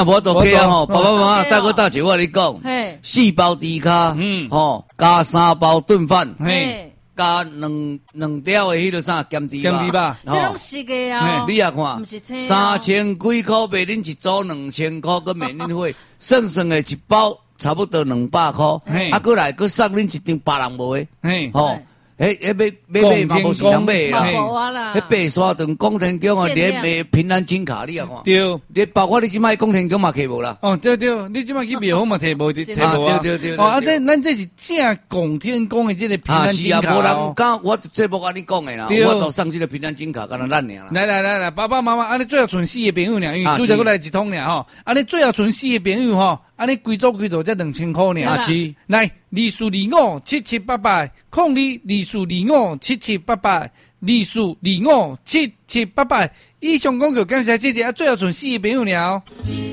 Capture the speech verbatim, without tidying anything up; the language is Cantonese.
啊，无都给啊吼，爸爸妈妈带我到一我跟你讲， 嘿， 四包猪脚， 嗯吼，加三包炖饭， 嘿， 加两两条的迄个啥咸猪咸猪肉， 这拢是个啊， 你也看， 不是青啊三千几块卖恁一组两千块，佮免恁费，剩剩的一包差不多两百块，啊，过来佮送恁一张别人无的， 嘿， 吼。迄迄买买买嘛无是人买嘛啦， 无啊啦， 迄白沙屯光天宫啊，连卖平安金卡你啊看， 对， 你包括你即摆光天宫嘛摕无啦， 哦对对，你即摆去庙方嘛摕无摕无啊， 对对对， 哦啊这咱这是正拱天宫的这个平安金卡啊是啊，无人哦。 讲我节目安尼讲的啦，我都送这个平安金卡，敢若咱尔啦。 来来来来，爸爸妈妈，安尼最后剩四个朋友尔，因为拄则过来一通尔吼，安尼最后剩四个朋友吼，安尼规组规组才两千块尔。 啊是， 来二四二五七七八八，空二二四二五七七八八，二四二五七七八八。以上广告感谢姐姐，啊，最后剩四个朋友了。